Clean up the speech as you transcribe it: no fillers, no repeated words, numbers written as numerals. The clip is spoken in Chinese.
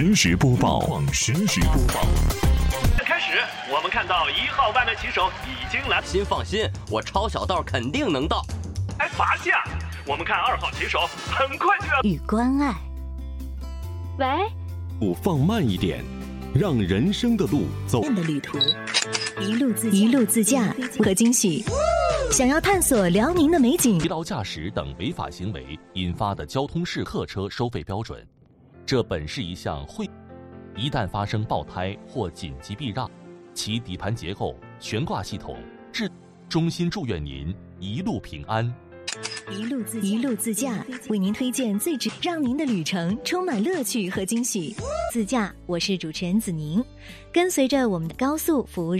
实时播报。 开始，我们看到1号外卖骑手已经来。 您放心，我抄小道肯定能到。 罚下，我们看2号骑手很快就要。 与关爱。喂。 放慢一点，让人生的路走。 的旅途，一路自驾和惊喜。想要探索辽宁的美景， 疲劳驾驶等违法行为引发的交通事客车收费标准，这本是一项一旦发生爆胎或紧急避让，其底盘结构、悬挂系统衷心祝愿您一路平安。 一路自驾，为您推荐让您的旅程充满乐趣和惊喜。自驾，我是主持人子宁，跟随着我们的高速服务